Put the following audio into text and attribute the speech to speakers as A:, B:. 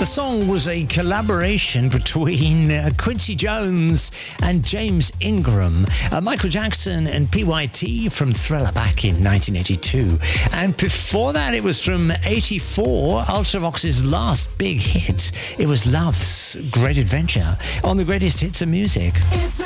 A: The song was a collaboration between Quincy Jones and James Ingram, Michael Jackson and PYT from Thriller back in 1982. And before that, it was from 84, Ultravox's last big hit. It was Love's Great Adventure on the greatest hits of music.